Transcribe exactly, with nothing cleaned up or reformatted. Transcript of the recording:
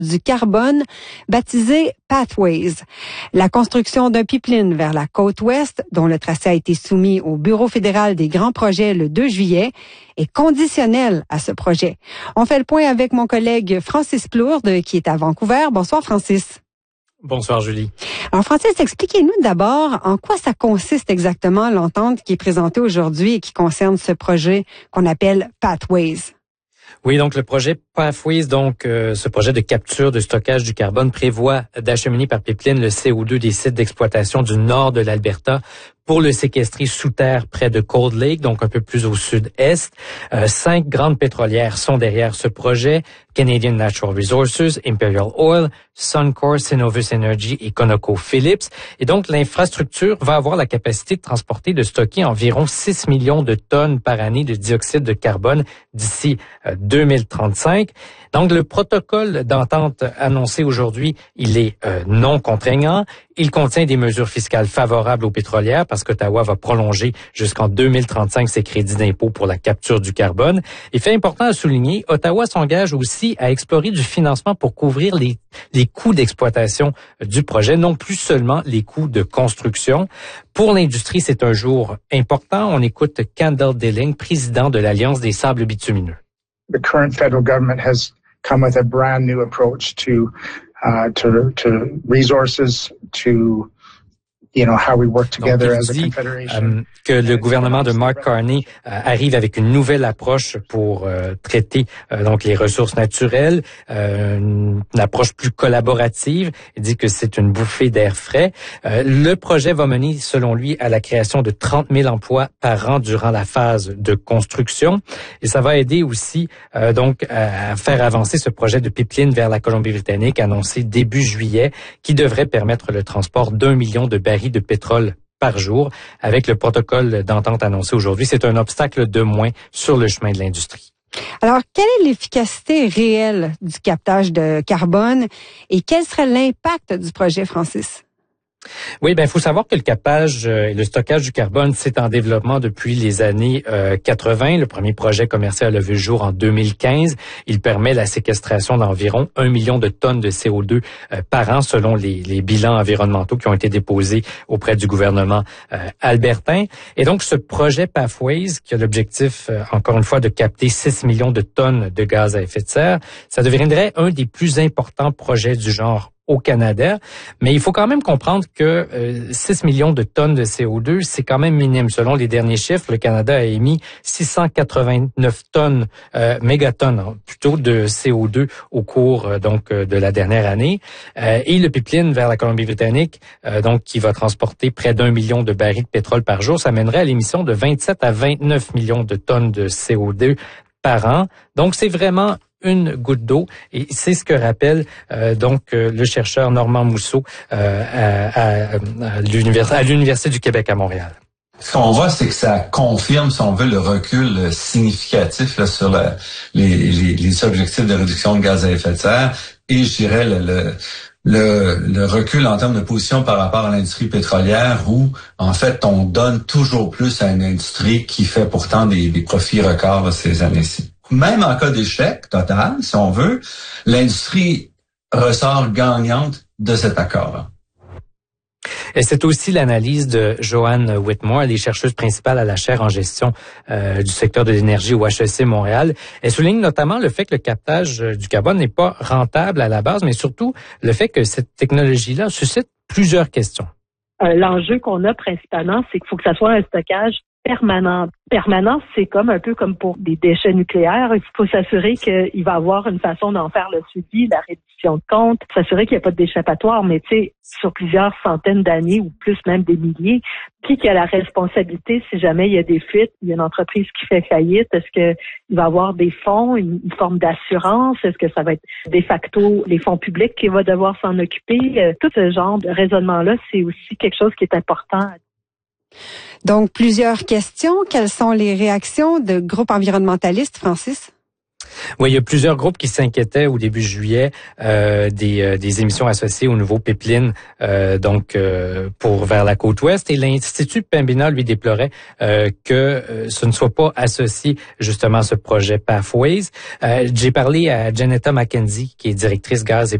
du carbone, baptisé Pathways. La construction d'un pipeline vers la côte ouest, dont le tracé a été soumis au Bureau fédéral des grands projets le deux juillet, est conditionnelle à ce projet. On fait le point avec mon collègue Francis Plourde, qui est à Vancouver. Bonsoir, Francis. Bonsoir, Julie. Alors, Francis, expliquez-nous d'abord en quoi ça consiste exactement l'entente qui est présentée aujourd'hui et qui concerne ce projet qu'on appelle Pathways. Oui, donc le projet Pathways, donc euh, ce projet de capture, de stockage du carbone prévoit d'acheminer par pipeline le C O deux des sites d'exploitation du nord de l'Alberta pour le séquestrer sous terre près de Cold Lake, donc un peu plus au sud-est. Euh, cinq grandes pétrolières sont derrière ce projet: Canadian Natural Resources, Imperial Oil, Suncor, Cenovus Energy et ConocoPhillips. Et donc, l'infrastructure va avoir la capacité de transporter, de stocker environ six millions de tonnes par année de dioxyde de carbone d'ici euh, deux mille trente-cinq. Donc, le protocole d'entente annoncé aujourd'hui, il est euh, non contraignant. Il contient des mesures fiscales favorables aux pétrolières parce qu'Ottawa va prolonger jusqu'en deux mille trente-cinq ses crédits d'impôt pour la capture du carbone. Et fait important à souligner, Ottawa s'engage aussi à explorer du financement pour couvrir les, les coûts d'exploitation du projet, non plus seulement les coûts de construction. Pour l'industrie, c'est un jour important. On écoute Kendall Dilling, président de l'Alliance des sables bitumineux. The current federal government has come with a brand new approach to uh, to to resources, to you know how we work together donc, as a dit, confederation. Euh, que le gouvernement de Mark Carney euh, arrive avec une nouvelle approche pour euh, traiter euh, donc les ressources naturelles, euh, une, une approche plus collaborative. Il dit que c'est une bouffée d'air frais. Euh, le projet va mener, selon lui, à la création de trente mille emplois par an durant la phase de construction, et ça va aider aussi euh, donc à faire avancer ce projet de pipeline vers la Colombie-Britannique annoncé début juillet, qui devrait permettre le transport d'un million de barils de pétrole par jour. Avec le protocole d'entente annoncé aujourd'hui, c'est un obstacle de moins sur le chemin de l'industrie. Alors, quelle est l'efficacité réelle du captage de carbone et quel serait l'impact du projet, Francis? Oui, ben il faut savoir que le captage et le stockage du carbone, c'est en développement depuis les années euh, quatre-vingt. Le premier projet commercial a vu le jour en deux mille quinze. Il permet la séquestration d'environ un million de tonnes de C O deux euh, par an, selon les, les bilans environnementaux qui ont été déposés auprès du gouvernement euh, albertain. Et donc, ce projet Pathways, qui a l'objectif, euh, encore une fois, de capter six millions de tonnes de gaz à effet de serre, ça deviendrait un des plus importants projets du genre au Canada, mais il faut quand même comprendre que euh, six millions de tonnes de C O deux, c'est quand même minime. Selon les derniers chiffres, le Canada a émis six cent quatre-vingt-neuf tonnes, euh, mégatonnes plutôt, de C O deux au cours euh, donc euh, de la dernière année. Euh, et le pipeline vers la Colombie-Britannique, euh, donc qui va transporter près d'un million de barils de pétrole par jour, ça mènerait à l'émission de vingt-sept à vingt-neuf millions de tonnes de C O deux par an. Donc, c'est vraiment une goutte d'eau, et c'est ce que rappelle euh, donc euh, le chercheur Normand Mousseau euh, à, à, à l'univers, à l'Université du Québec à Montréal. Ce qu'on voit, c'est que ça confirme, si on veut, le recul significatif là, sur la, les, les, les objectifs de réduction de gaz à effet de serre, et je dirais le, le Le, le recul en termes de position par rapport à l'industrie pétrolière, où, en fait, on donne toujours plus à une industrie qui fait pourtant des, des profits records là, ces années-ci. Même en cas d'échec total, si on veut, l'industrie ressort gagnante de cet accord-là. Et c'est aussi l'analyse de Joanne Whitmore, elle est chercheuse principale à la chaire en gestion euh, du secteur de l'énergie au H E C Montréal. Elle souligne notamment le fait que le captage du carbone n'est pas rentable à la base, mais surtout le fait que cette technologie-là suscite plusieurs questions. Euh, l'enjeu qu'on a principalement, c'est qu'il faut que ça soit un stockage permanent. Permanent, c'est comme un peu comme pour des déchets nucléaires. Il faut s'assurer qu'il va y avoir une façon d'en faire le suivi, la reddition de compte, s'assurer qu'il n'y a pas de d'échappatoire, mais tu sais, sur plusieurs centaines d'années ou plus même des milliers, qui qui a la responsabilité si jamais il y a des fuites, il y a une entreprise qui fait faillite, est-ce que il va y avoir des fonds, une, une forme d'assurance, est-ce que ça va être de facto les fonds publics qui vont devoir s'en occuper? Tout ce genre de raisonnement-là, c'est aussi quelque chose qui est important. Donc, plusieurs questions. Quelles sont les réactions de groupes environnementalistes, Francis? Oui, il y a plusieurs groupes qui s'inquiétaient au début juillet euh, des, euh, des émissions associées au nouveau pipeline, euh, donc euh, pour vers la côte ouest. Et l'Institut Pembina lui déplorait euh, que euh, ce ne soit pas associé justement à ce projet Pathways. Euh, j'ai parlé à Janetta McKenzie, qui est directrice gaz et